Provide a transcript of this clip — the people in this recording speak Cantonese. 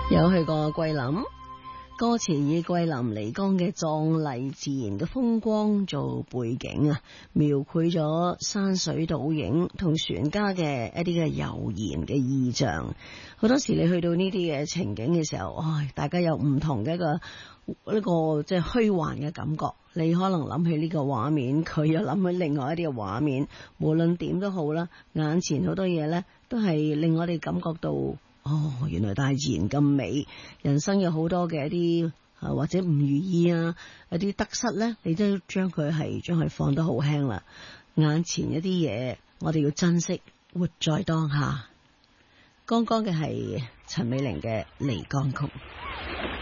有去過桂林，歌詞以桂林漓江嘅壯麗自然嘅風光做背景啊，描繪咗山水倒影同船家嘅一啲嘅悠然嘅意象。好多時你去到呢啲嘅情景嘅時候，大家有唔同嘅一個即係虛幻嘅感覺。你可能諗起呢個畫面，佢又諗起另外一啲嘅畫面。無論點都好啦，眼前好多嘢呢都係令我哋感覺到。原來大自然咁美，人生有好多嘅一啲或者唔如意啊，一啲得失呢，你都將佢放得好輕啦。眼前一啲嘢，我哋要珍惜，活在當下。剛剛嘅係陳美齡嘅《漓江曲》。